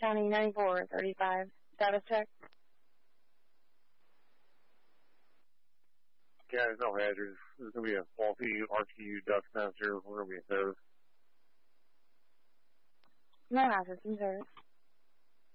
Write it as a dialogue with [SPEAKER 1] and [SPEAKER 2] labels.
[SPEAKER 1] County 9435. Status check.
[SPEAKER 2] Yeah, there's no hazards. There's going to be a faulty RTU dust sensor. We're going to be in service.
[SPEAKER 1] No hazards in service.